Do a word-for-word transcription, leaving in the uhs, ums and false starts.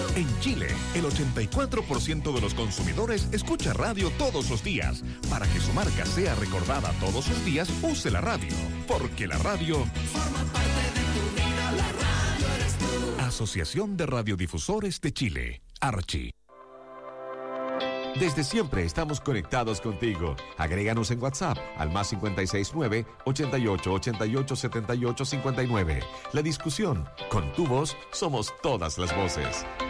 En Chile, el ochenta y cuatro por ciento de los consumidores escucha radio todos los días. Para que su marca sea recordada todos los días, use la radio. Porque la radio forma parte de tu vida, la radio eres tú. Asociación de Radiodifusores de Chile, Archi. Desde siempre estamos conectados contigo. Agréganos en WhatsApp al más cinco seis nueve, ochenta y ocho, ochenta y ocho, setenta y ocho, cincuenta y nueve. La discusión, con tu voz, somos todas las voces.